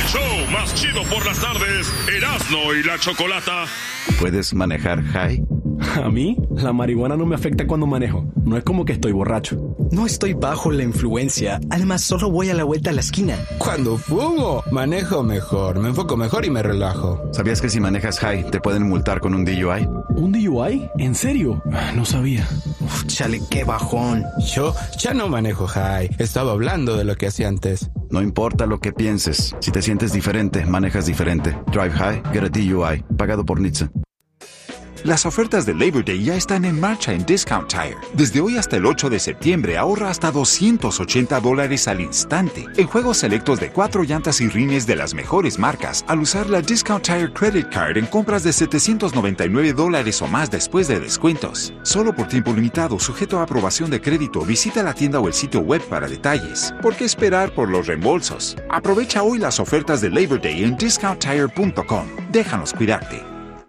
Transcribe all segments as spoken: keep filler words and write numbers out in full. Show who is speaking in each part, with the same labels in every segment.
Speaker 1: show más chido por las tardes, Erasmo y la Chocolata.
Speaker 2: ¿Puedes manejar high?
Speaker 3: A mí, la marihuana no me afecta cuando manejo. No es como que estoy borracho.
Speaker 4: No estoy bajo la influencia. Además, solo voy a la vuelta a la esquina.
Speaker 5: Cuando fumo, manejo mejor, me enfoco mejor y me relajo.
Speaker 2: ¿Sabías que si manejas high, te pueden multar con un D U I?
Speaker 3: ¿Un D U I? ¿En serio? No sabía.
Speaker 4: Uf, chale, qué bajón.
Speaker 5: Yo ya no manejo high. Estaba hablando de lo que hacía antes.
Speaker 2: No importa lo que pienses. Si te sientes diferente, manejas diferente. Drive high, get a D U I. Pagado por N H T S A.
Speaker 6: Las ofertas de Labor Day ya están en marcha en Discount Tire. Desde hoy hasta el ocho de septiembre ahorra hasta doscientos ochenta dólares al instante en juegos selectos de cuatro llantas y rines de las mejores marcas al usar la Discount Tire Credit Card en compras de setecientos noventa y nueve dólares o más después de descuentos. Solo por tiempo limitado, sujeto a aprobación de crédito, visita la tienda o el sitio web para detalles. ¿Por qué esperar por los reembolsos? Aprovecha hoy las ofertas de Labor Day en discount tire punto com. Déjanos cuidarte.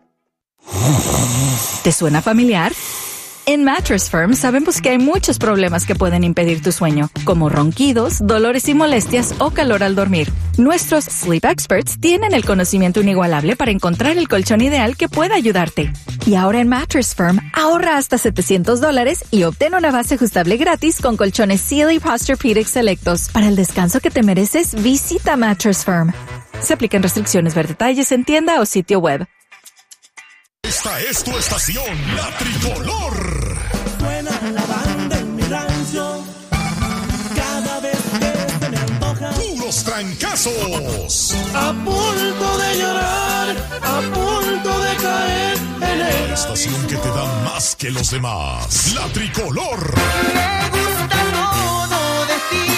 Speaker 7: ¿Te suena familiar? En Mattress Firm sabemos que hay muchos problemas que pueden impedir tu sueño, como ronquidos, dolores y molestias o calor al dormir. Nuestros Sleep Experts tienen el conocimiento inigualable para encontrar el colchón ideal que pueda ayudarte. Y ahora en Mattress Firm, ahorra hasta setecientos dólares y obtén una base ajustable gratis con colchones Sealy Posturepedic selectos. Para el descanso que te mereces, visita Mattress Firm. Se aplican restricciones, ver detalles en tienda o sitio web.
Speaker 1: Esta es tu estación, la Tricolor.
Speaker 8: Suena la banda en mi rancho. Cada vez que se me antoja.
Speaker 1: Puros trancazos.
Speaker 8: A punto de llorar, a punto de caer en el...
Speaker 1: La estación que te da más que los demás. La Tricolor.
Speaker 8: Me gusta todo de ti,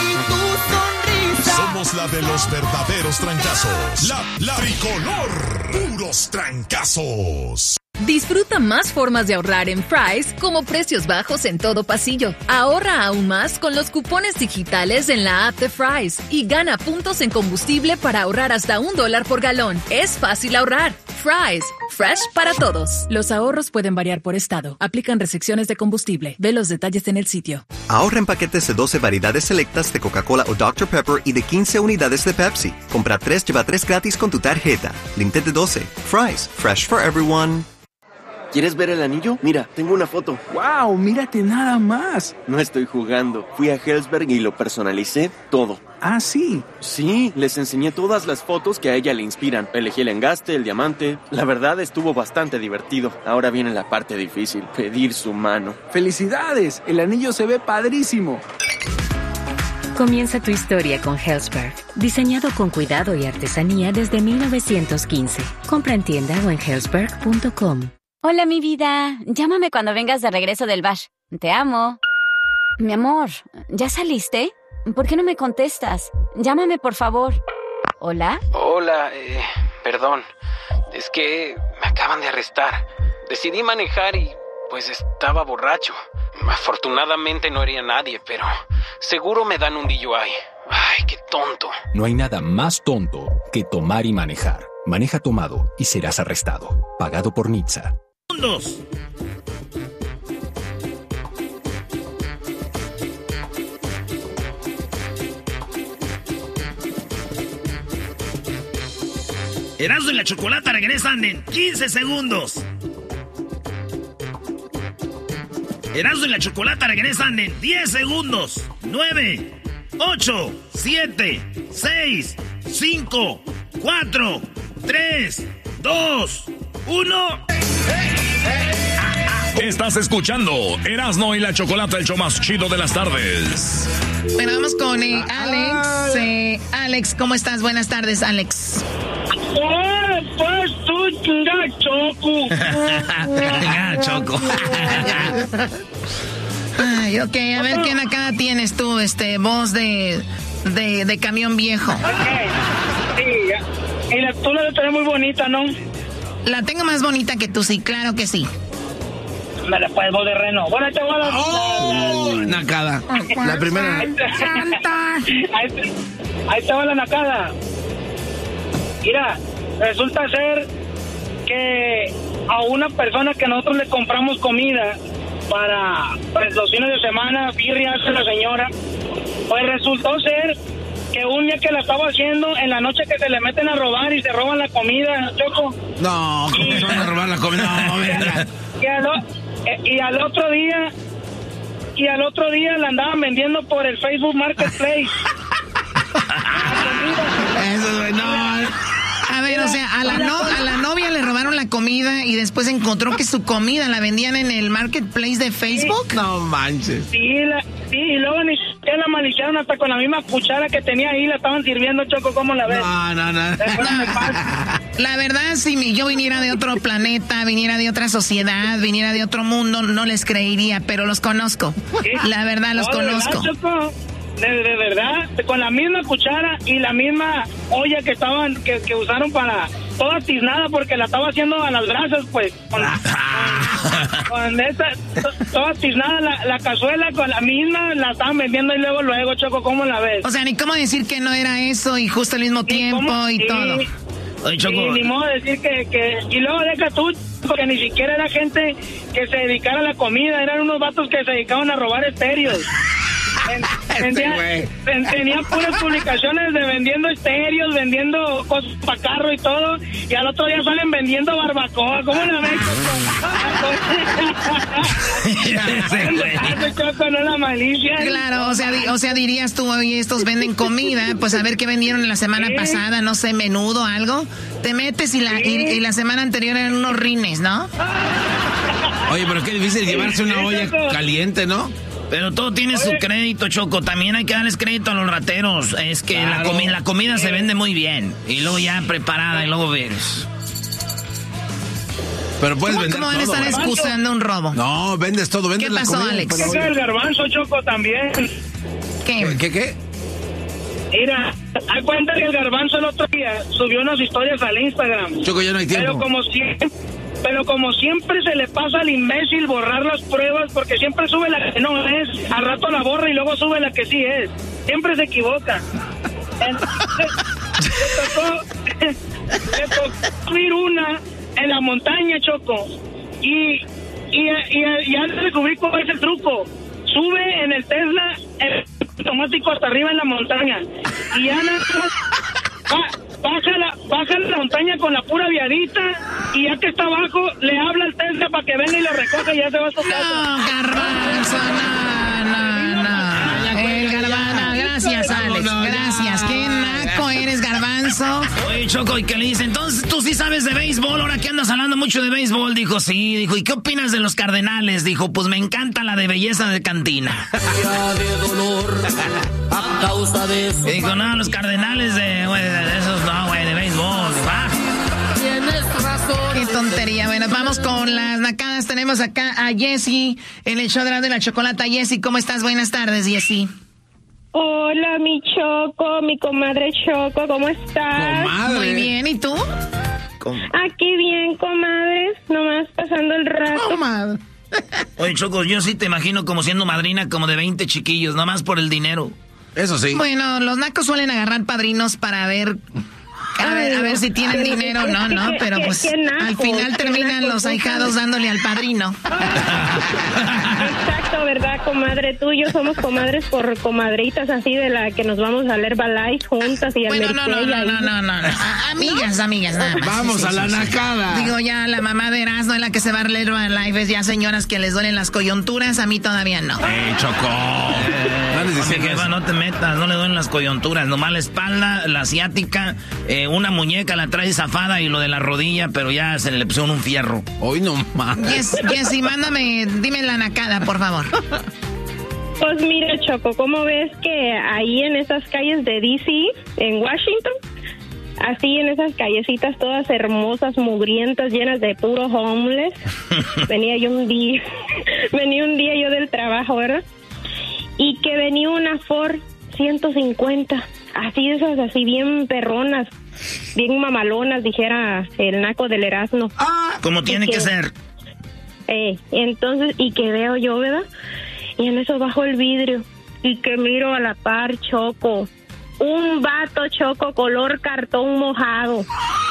Speaker 8: tu sonrisa.
Speaker 1: Somos la de los verdaderos trancazos. La, la Tricolor. Puros trancazos.
Speaker 9: Disfruta más formas de ahorrar en Fry's, como precios bajos en todo pasillo. Ahorra aún más con los cupones digitales en la app de Fry's y gana puntos en combustible para ahorrar hasta un dólar por galón. Es fácil ahorrar. Fry's, fresh para todos. Los ahorros pueden variar por estado. Aplican restricciones de combustible. Ve los detalles en el sitio.
Speaker 10: Ahorra en paquetes de doce variedades selectas de Coca-Cola o doctor Pepper y de quince unidades de Pepsi. Compra tres, lleva tres gratis con tu tarjeta. Límite de doce. Fry's, fresh for everyone.
Speaker 11: ¿Quieres ver el anillo? Mira, tengo una foto.
Speaker 3: ¡Wow! ¡Mírate nada más!
Speaker 11: No estoy jugando. Fui a Helzberg y lo personalicé todo.
Speaker 3: ¿Ah, sí?
Speaker 11: Sí, les enseñé todas las fotos que a ella le inspiran. Elegí el engaste, el diamante. La verdad, estuvo bastante divertido. Ahora viene la parte difícil, pedir su mano.
Speaker 3: ¡Felicidades! El anillo se ve padrísimo.
Speaker 12: Comienza tu historia con Helzberg. Diseñado con cuidado y artesanía desde mil novecientos quince. Compra en tienda o en helzberg punto com.
Speaker 13: Hola, mi vida. Llámame cuando vengas de regreso del bash. Te amo. Mi amor, ¿ya saliste? ¿Por qué no me contestas? Llámame, por favor. ¿Hola?
Speaker 14: Hola, eh, perdón. Es que me acaban de arrestar. Decidí manejar y, pues, estaba borracho. Afortunadamente no hería a nadie, pero seguro me dan un D U I. Ay, qué tonto.
Speaker 15: No hay nada más tonto que tomar y manejar. Maneja tomado y serás arrestado. Pagado por N H T S A.
Speaker 16: Segundos. Erasmo y la Chocolata regresan en quince segundos. Erasmo y la Chocolata regresan en diez segundos. nueve, ocho, siete, seis, cinco, cuatro, tres, dos, uno.
Speaker 1: Estás escuchando Erasmo y la Chocolata, el show más chido de las tardes.
Speaker 17: Bueno, vamos con eh, Alex. Eh, Alex, ¿cómo estás? Buenas tardes, Alex.
Speaker 18: ¡Oh, pues tú, chinga, Choco!
Speaker 16: Chinga, Choco.
Speaker 17: Ay, ok, a ver, ¿quién acá tienes tú, este, voz de, de, de camión viejo?
Speaker 18: Ok, sí, y la, tú la tenés muy bonita, ¿no?
Speaker 17: La tengo más bonita que tú, sí, claro que sí.
Speaker 18: Me la puedes voz de reno. Bueno, ahí te voy a dar.
Speaker 16: ¡Oh! Nacada. La primera.
Speaker 18: Ahí te, ahí, te, ahí te va la nacada. Mira, resulta ser que a una persona que nosotros le compramos comida para pues, los fines de semana, birrias a la señora, pues resultó ser que un día que la estaba haciendo, en la noche que se le meten a robar y se roban la comida, Choco.
Speaker 19: No, ¿cómo se van a robar la comida? No, venga.
Speaker 18: Y al, y al otro día, y al otro día la andaban vendiendo por el Facebook Marketplace.
Speaker 17: Eso es, no. A ver, o sea, a la, no, a la novia le robaron la comida y después encontró que su comida la vendían en el marketplace de Facebook.
Speaker 19: Sí. No manches.
Speaker 18: Sí, la, sí, y luego ni siquiera la maliciaron, hasta con la misma cuchara que tenía ahí la estaban sirviendo, Choco, ¿cómo la ves?
Speaker 19: No, no, no.
Speaker 17: La verdad, si yo viniera de otro planeta, viniera de otra sociedad, viniera de otro mundo, no les creería, pero los conozco. ¿Sí? La verdad, los no, conozco.
Speaker 18: De verdad, Choco, de, de verdad, con la misma cuchara y la misma olla que estaban, que, que usaron para toda tiznada, porque la estaba haciendo a las brasas, pues, con, con, con esa, to, toda tiznada la, la cazuela con la misma, la estaban vendiendo y luego, luego, Choco, ¿cómo la ves?
Speaker 17: O sea, ni cómo decir que no era eso y justo al mismo tiempo cómo, y sí, todo.
Speaker 18: Oye, Choco. Y ni modo de decir que, que, y luego deja tú, porque ni siquiera era gente que se dedicara a la comida, eran unos vatos que se dedicaban a robar estéreos. Vendía, tenía puras publicaciones de vendiendo estéreos, vendiendo cosas para carro y todo, y al otro día salen vendiendo barbacoa. ¿Cómo la ves? Choco, no la malicia.
Speaker 17: Claro, o sea, di, o sea, dirías tú, oye, estos venden comida, pues a ver qué vendieron la semana ¿Sí? pasada, no sé, menudo, algo. Te metes y la, ¿Sí? y, y la semana anterior eran unos rines, ¿no?
Speaker 19: Oye, pero qué difícil llevarse una olla caliente, ¿no?
Speaker 16: Pero todo tiene su crédito, Choco. También hay que darles crédito a los rateros. Es que claro. la, comi la comida se vende muy bien. Y luego ya preparada y luego ves.
Speaker 19: Pero puedes
Speaker 17: ¿Cómo,
Speaker 19: vender
Speaker 17: ¿Cómo van a estar excusando un robo?
Speaker 19: No, vendes todo. Vendes
Speaker 17: ¿Qué pasó,
Speaker 19: la comida,
Speaker 17: Alex?
Speaker 18: ¿Qué es el garbanzo, Choco, también?
Speaker 17: ¿Qué?
Speaker 19: ¿Qué, qué?
Speaker 18: Mira, hay cuenta que el garbanzo el otro día subió unas historias al Instagram.
Speaker 19: Choco, ya no hay tiempo.
Speaker 18: Pero como siempre... Pero como siempre se le pasa al imbécil borrar las pruebas, porque siempre sube la que no es, al rato la borra y luego sube la que sí es. Siempre se equivoca. Entonces, le tocó, le tocó subir una en la montaña, Choco. Y, y, y, y ya descubrí cuál es el truco. Sube en el Tesla el automático hasta arriba en la montaña. Y ya nada más... Baja la, baja la montaña con la pura viadita y ya que está abajo, le habla al Tesla para que venga y lo recoja y ya se va a su casa.
Speaker 17: No, garbanzo, no, no, no. El garbanzo, gracias, Alex, gracias. Qué naco eres, garbanzo.
Speaker 16: Oye, Choco, ¿y qué le dice? Entonces, ¿tú sí sabes de béisbol? Ahora que andas hablando mucho de béisbol. Dijo, sí. Dijo, ¿y qué opinas de los Cardenales? Dijo, pues me encanta la de belleza de cantina.
Speaker 8: de dolor a causa de eso.
Speaker 16: Y dijo, no, los Cardenales de, güey, de esos no, güey, de béisbol. Va.
Speaker 8: Tienes razón.
Speaker 17: Qué tontería. Bueno, vamos con las nacadas. Tenemos acá a Jessie en el show de la, de la chocolata. Jessie, ¿cómo estás? Buenas tardes, Jessie.
Speaker 20: Hola, mi Choco, mi comadre Choco, ¿cómo estás?
Speaker 17: Comadre. Muy bien, ¿y tú?
Speaker 20: Com Aquí bien, comadres, nomás pasando el rato.
Speaker 17: Comadre.
Speaker 16: Oye, Choco, yo sí te imagino como siendo madrina como de veinte chiquillos, nomás por el dinero.
Speaker 19: Eso sí.
Speaker 17: Bueno, los nacos suelen agarrar padrinos para ver... A ver, a ver si tienen dinero o no, ¿no? Pero pues al final terminan los ahijados dándole al padrino.
Speaker 20: Exacto, ¿verdad, comadre? Tú y yo somos comadres por comadritas así de la que nos vamos a leer Balais juntas y a
Speaker 17: Bueno, no, no, no, no, no, no, no. Amigas, amigas, nada más.
Speaker 19: Vamos sí, sí, a la sí, nacada.
Speaker 17: Digo, ya la mamá de Erasmo es la que se va a leer Balais, es ya señoras que les duelen las coyunturas, a mí todavía no.
Speaker 16: ¡Eh, Choco! Eh, jefa, no te metas, no le duelen las coyunturas, nomás la espalda, la asiática, eh, una muñeca la trae zafada y lo de la rodilla, pero ya se le pusieron un fierro.
Speaker 19: Hoy no más.
Speaker 17: Yes, Jessy, mándame, dime la nacada, por favor.
Speaker 20: Pues mira, Choco, ¿cómo ves que ahí en esas calles de D C, en Washington, así en esas callecitas todas hermosas, mugrientas, llenas de puro homeless, venía yo un día, venía un día yo del trabajo, ¿verdad? Y que venía una Ford ciento cincuenta, así de esas, así bien perronas, bien mamalonas, dijera el naco del Erasmo.
Speaker 16: Ah, como tiene que, que ser.
Speaker 20: Eh, entonces, y que veo yo, ¿verdad? Y en eso bajo el vidrio y que miro a la par, Choco, un vato, Choco, color cartón mojado.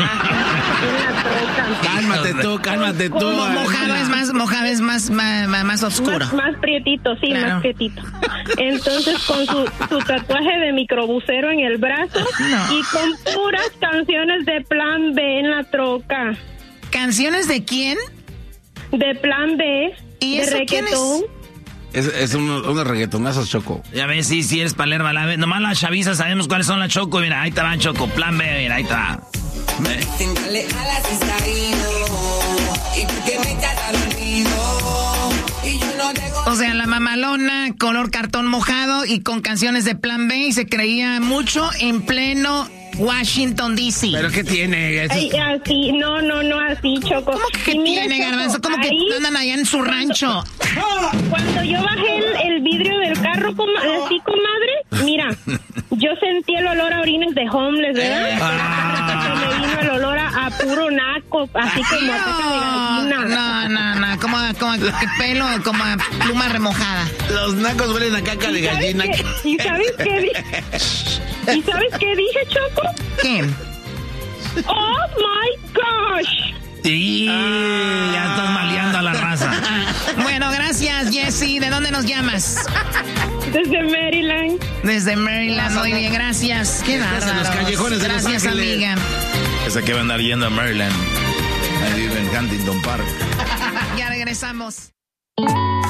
Speaker 19: Cálmate tú, cálmate tú.
Speaker 17: Como mojado es más, mojado es más, más, más oscuro.
Speaker 20: Más, más prietito, sí,
Speaker 17: Claro.
Speaker 20: más prietito. Entonces, con su, su tatuaje de microbusero en el brazo
Speaker 17: No.
Speaker 20: y con puras canciones de Plan B en la troca.
Speaker 17: ¿Canciones de quién?
Speaker 20: De Plan B,
Speaker 17: ¿Y
Speaker 20: de
Speaker 17: eso quién
Speaker 20: reggaetón.
Speaker 19: Es, es uno- unos reggaetonazos, Choco.
Speaker 16: Ya ves, sí, sí eres Palermo. La, nomás las chavizas sabemos cuáles son las Choco. Mira, ahí te va Choco. Plan B, mira, ahí te va.
Speaker 8: Entrale a la cizaína y tú que me estás dormido y yo no dejo.
Speaker 17: O sea, la mamalona, color cartón mojado y con canciones de Plan B y se creía mucho en pleno Washington, D C
Speaker 19: ¿Pero qué tiene? Eso
Speaker 20: Ay,
Speaker 19: es-
Speaker 20: así, no, no, no, así, Choco.
Speaker 17: ¿Cómo que
Speaker 20: Y mira,
Speaker 17: tiene,
Speaker 20: Choco,
Speaker 17: Garbanzo? ¿Cómo que
Speaker 20: ahí,
Speaker 17: andan allá en su rancho?
Speaker 20: Cuando yo bajé el, el vidrio del carro, com- así, comadre, mira, yo sentí el olor a orines de homeless, ¿verdad?
Speaker 16: Ah.
Speaker 20: Se me vino el olor a, a puro naco, así como a caca de gallina.
Speaker 17: No, no, no, como, como que pelo, como a pluma remojada.
Speaker 19: Los nacos huelen a caca de
Speaker 20: ¿Y sabes
Speaker 19: gallina.
Speaker 20: qué- ¿Y sabes qué dije? ¿Y sabes qué dije, Choco?
Speaker 17: ¿Qué?
Speaker 20: ¡Oh, my gosh!
Speaker 16: Sí, ya estás maleando a la raza.
Speaker 17: Bueno, gracias, Jessy. ¿De dónde nos llamas?
Speaker 20: Desde Maryland.
Speaker 17: Desde Maryland, muy bien, gracias. Qué
Speaker 19: Estás en los
Speaker 17: bárbaro.
Speaker 19: callejones de Los
Speaker 17: Gracias,
Speaker 19: Ángeles.
Speaker 17: amiga.
Speaker 16: Ese que va a andar yendo a Maryland.
Speaker 19: Ahí vive en Huntington Park.
Speaker 17: Ya regresamos.